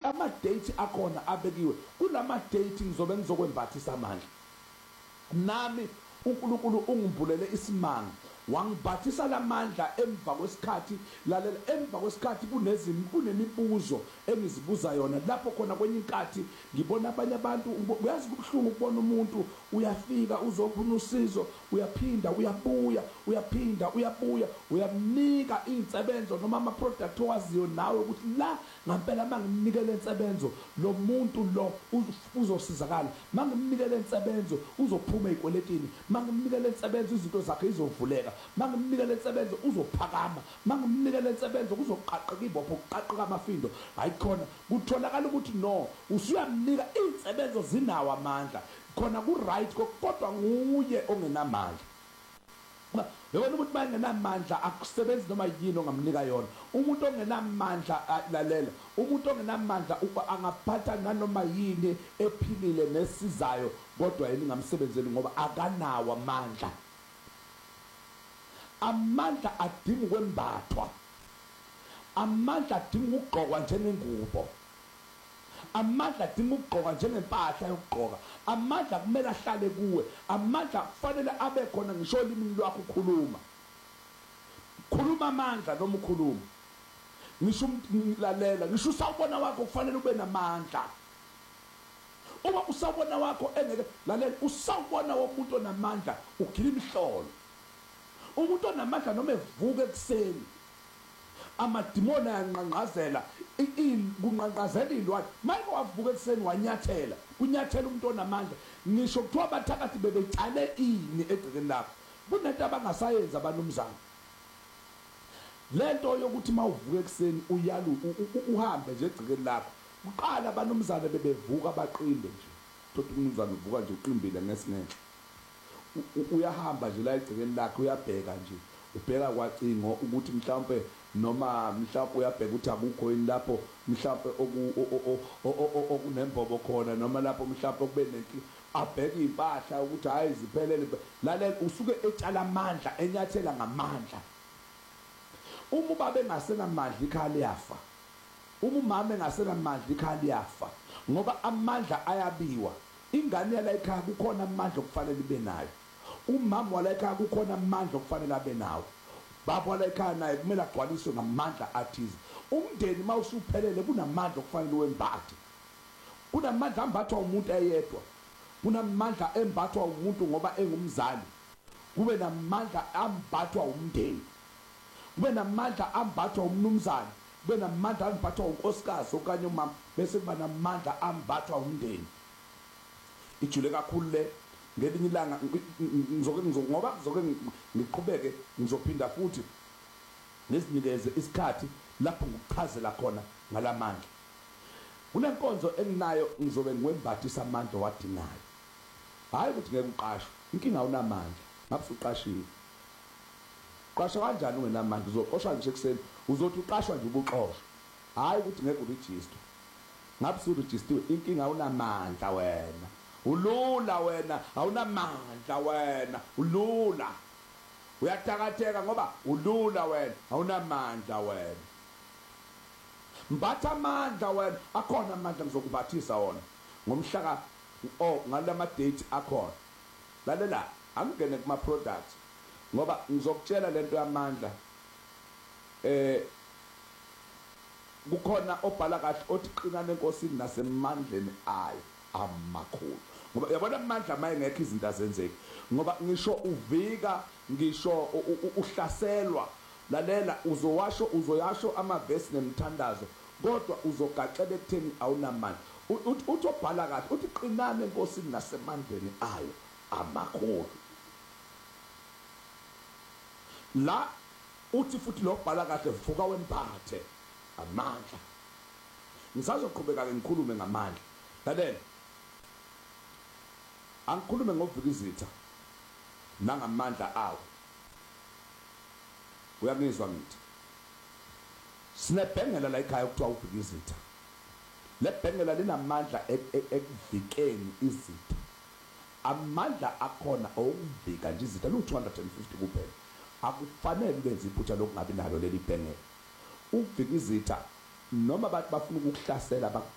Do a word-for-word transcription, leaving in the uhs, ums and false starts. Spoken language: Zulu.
ama date akhona abekiwe. Kulama date ngizobe ngizokwembathisa amandla. Nami uNkulunkulu ungivulele isimanga wangibhathisa lamandla emva kwesikhathi. Lalela, emva kwesikhathi kunezimi kunemibuzo engizibuza yona lapho khona kwenye inkathi ngibona abanye abantu. Uyazi kubhlungu ukubona umuntu uyafika uzofuna usizo, uyaphinda uyabuya, uyaphinda uyabuya, uyamnika insebenzo noma ama product owaziyo nawe ukuthi la ngempela mangimnikele insebenzo lo muntu lo uzosizakala, mangimnikele insebenzo uzophuma ezikweletini, mangimnikele insebenzo izinto zakhe izovuleka, mangimnikele insebenzo uzophakama, mangimnikele insebenzo kuzoqaqeka ibopho kuqaqeka amafindo. Hayikhona kutholakala ukuthi no usuyamnika insebenzo zinawo amandla khona ku right kodwa nguye ongenamandla. Yabona ukuthi bangenamandla akusebenzi noma yini ongamnika yona. Umuntu ongenamandla lalela, umuntu ongenamandla angaphatha nanoma yini ephilile nesizayo kodwa yini ngamsebenzeli ngoba akanawo amandla. Amandla adinga ukwembathwa, amandla adinga ukugqokwa njengengubo, amandla adinga ukugqoka njengempahla yokugqoka, amandla kumele ahlale kuwe, amandla kufanele abe khona ngisho olimi lwakho ukhuluma. Khuluma amandla noma ukhuluma. Ngisho umlalela, ngisho usawubona wakho kufanele ube namandla. Uma usawubona wakho engeke lalela, usawubona womuntu onamandla ugila imihlolo. Umuntu onamandla noma evuka ekseni amadimoni ayanqanqazela kunqanqazela ilwane mayike wavuka ekseni wanyathela kunyathela umuntu onamandla. Ngisho kuthiwa abathakathi bebecale ini egcekeni lakho kunento abangasayenza abanumzana. Lento yokuthi mawuvuka ekseni uyalu uhambe nje egcekeni lakho uqala abanumzana bebevuka baqinde nje thothi umnumzana uvuka nje uqimbile ngesinenhle uyahamba nje la egcekeni lakho uyabheka nje ubheka kwacingo ukuthi mhlawumbe noma mhlawumbe uyabheka ukuthi akukho yini lapho mhlawumbe okunembobo khona noma lapho mhlawumbe kube nenki abheka impahla ukuthi hayi ziphelele lalela usuke etshala amandla enyathela ngamandla. Uma ubaba engasenamandla ikhaya liyafa, uma umama engasenamandla ikhaya liyafa ngoba amandla ayabiwa. Ingane yala ekhaya kukhona amandla okufanele ibe nayo, umama wala ekhaya kukhona amandla okufanele abe nawo, baba wala ekhaya naye kumele agcwaliswe ngamandla athize. Umndeni mawusuphelele kunamandla okufanele wembathe, kunamandla ambathwa umuntu eyedwa, kunamandla embathwa umuntu ngoba engumzali, kube namandla ambathwa umndeni, kube namandla ambathwa umnumzane, kube namandla ambathwa unkosikazi okanye umama, bese kuba namandla ambathwa umndeni. Ijule kakhulu le ngelinye ilanga ngizoke ngoba ngizoke ngiqhubeke ngizophinda futhi nesinikeze isikhathi lapho ngokuchazela khona ngalamandla. Kunenkonzo enginayo ngizobe ngiwembathisa amandla wadinayo, hayi ukuthi ngeke uqashwe. Inkinga unamandla ngabe usuqashiwe. Qashwa kanjani ungenamandla? Uzoqoshwa nje ekseni uzothi uqashwa nje ubuxoshwa, hayi ukuthi ngeke uregister. Ngabe usuregistiwe. Inkinga unamandla wena, ulula wena, awunamandla wena, ulula. Uyathakatheka ngoba ulula wena, awunamandla wena. Mbatha amandla wena, akhona amandla ngizokubathisa wona ngomhla oh ngalama date akhona. Lalela angene kuma products ngoba ngizokutshela lento yamandla. Eh kukhona obhala kahle othi qinana enkosini nasemandleni ayo amakhulu. Ngoba yabona amandla mayengekho izinto azenzeki, ngoba ngisho uvika, ngisho uhlaselwa. Lalela uzowasho uzoyasho amavesi nemthandazo kodwa uzogaxela ekutheni awunamandla. Uthi obhala kahle uthi qinana enkosini nasemandleni ayo amakhulu. La uthi futhi lo bhala kahle vuka wempathe amandla. Ngisazoqhubeka ke ngikhulume ngamandla. Lalela angikhulume ngovikizitha nangamandla awo. Uyangizwa ngithi sinebhengela la ekhaya ukuthiwa uvikizitha. Le bhengela linamandla ekuvikeni izitha. Amandla akhona okuvika nje izitha lu two hundred fifty kuphela. Akufanele ubenze iphutha lokungabi nalo leli bhengela. Uvikizitha noma abantu bafuna ukukuhlasela